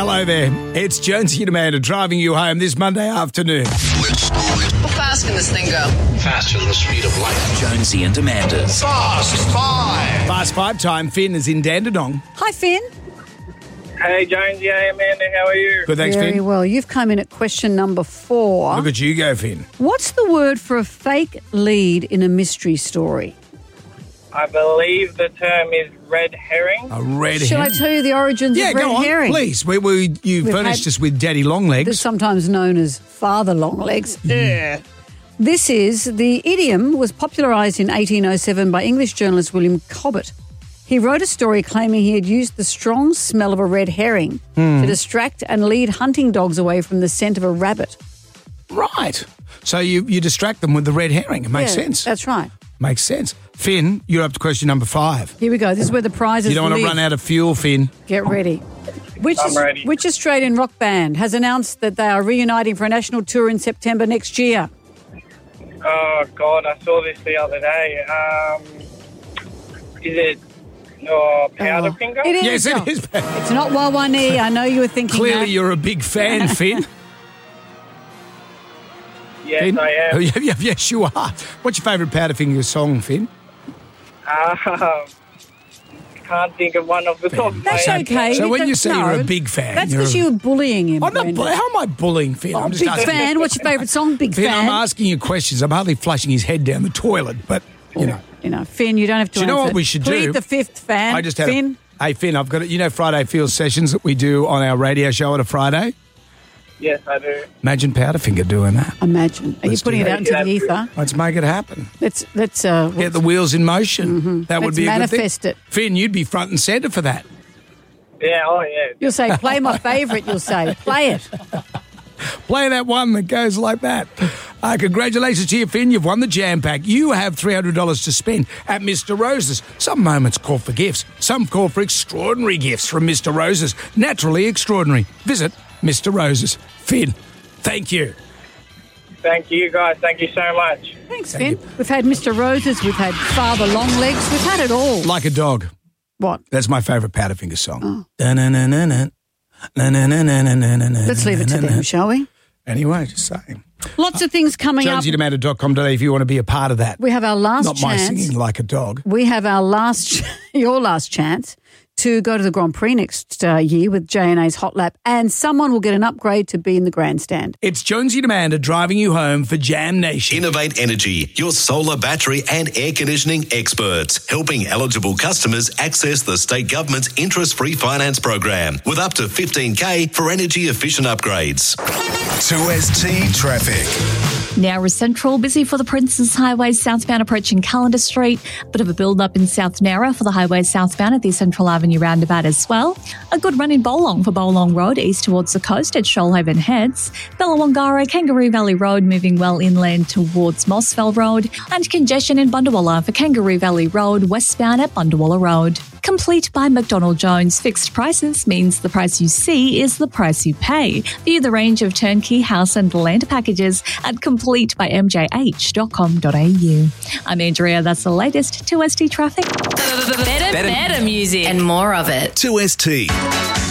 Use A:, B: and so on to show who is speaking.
A: Hello there. It's Jonesy and Amanda driving you home this Monday afternoon.
B: How fast can this thing go?
C: Faster than the speed of light.
D: Jonesy and Amanda's
C: Fast Five.
A: Fast five time. Finn is in Dandenong.
E: Hi, Finn.
F: Hey, Jonesy. Hey, Amanda. How are you?
A: Good, thanks,
E: Very
A: Finn.
E: well. You've come in at question number 4.
A: Look at you go, Finn.
E: What's the word for a fake lead in a mystery story?
F: I believe the term is red herring.
A: A red
E: Shall I
A: herring.
E: tell you the origins
A: Yeah,
E: of red
A: go on,
E: herring?
A: please. You
E: We've
A: furnished
E: had-
A: us with Daddy
E: They're
A: Longlegs.
E: sometimes known as father longlegs. This is, the idiom was popularised in 1807 by English journalist William Cobbett. He wrote a story claiming he had used the strong smell of a red herring to distract and lead hunting dogs away from the scent of a rabbit.
A: Right. So you distract them with the red herring. It makes
E: Yeah,
A: sense.
E: That's right.
A: Makes sense. Finn, you're up to question number 5.
E: Here we go. This is where the prizes
A: You don't want to
E: live.
A: run out of fuel, Finn.
E: Get ready.
F: I'm ready.
E: Which Australian rock band has announced that they are reuniting for a national tour in September next year?
F: Oh, God. I saw this the other day. Is it Powderfinger?
E: It is.
A: Yes, it is.
E: It's not Wawanee. I know you were thinking
A: Clearly
E: that.
A: you're a big fan, Finn.
F: Yes,
A: Finn?
F: I am.
A: Yes, you are. What's your favourite Powderfinger song, Finn?
F: Can't think of one off the top of my
E: That's
F: head.
E: okay.
A: So when you
E: Don't-
A: say you're a big fan,
E: That's
A: you're
E: because
A: a-
E: you were bullying him.
A: I'm not.
E: Brendan.
A: How am I bullying Finn?
E: Oh,
A: I'm just
E: big
A: asking.
E: fan. What's your favourite song? Big
A: Finn,
E: fan.
A: I'm asking you questions. I'm hardly flushing his head down the toilet, but you know.
E: You know, Finn, you don't have to
A: Do you know
E: answer.
A: what we should
E: Plead
A: do?
E: the fifth fan.
A: I just had.
E: Finn.
A: Hey Finn, I've got it. Friday Field sessions that we do on our radio show on a Friday.
F: Yes, I do.
A: Imagine Powderfinger doing that.
E: Imagine. Are you
A: Let's
E: putting
A: do
E: it out
A: that.
E: into the ether?
A: Let's make it happen.
E: Let's
A: Get the wheels in motion. That would
E: Let's
A: be a
E: manifest
A: good thing.
E: it.
A: Finn, you'd be front and centre for that.
F: Yeah, oh, yeah.
E: You'll say, play my favourite, you'll say. Play it.
A: Play that one that goes like that. Congratulations to you, Finn. You've won the Jam Pack. You have $300 to spend at Mr. Rose's. Some moments call for gifts. Some call for extraordinary gifts from Mr. Rose's. Naturally extraordinary. Visit Mr. Rose's. Finn, thank you.
F: Thank you, guys. Thank you so much.
E: Thanks, Finn. We've had Mr. Roses, we've had Father Longlegs, we've had it all.
A: Like a dog.
E: What?
A: That's my favourite Powderfinger song.
E: Let's leave it to them, shall we?
A: Anyway, just saying.
E: Lots of things coming up.
A: JonesyDemanda.com.au if you want to be a part of that.
E: We have our last
A: Not my
E: chance.
A: singing like a dog.
E: We have our your last chance to go to the Grand Prix next year with J&A's Hot Lap, and someone will get an upgrade to be in the grandstand.
A: It's Jonesy and Amanda driving you home for Jam Nation.
G: Innovate Energy, your solar, battery and air conditioning experts, helping eligible customers access the state government's interest-free finance program with up to $15,000 for energy-efficient upgrades.
H: 2ST Traffic.
I: Nowra Central, busy for the Princes Highway southbound approaching Callender Street. Bit of a build-up in South Nowra for the highway southbound at the Central Avenue roundabout as well. A good run in Bolong for Bolong Road, east towards the coast at Shoalhaven Heads. Bellawangara, Kangaroo Valley Road moving well inland towards Mossfell Road. And congestion in Bundawalla for Kangaroo Valley Road, westbound at Bundawalla Road. Complete by McDonald Jones. Fixed prices means the price you see is the price you pay. View the range of turnkey house and land packages at completebymjh.com.au. I'm Andrea. That's the latest 2ST traffic.
B: Better music and more of it.
H: 2ST.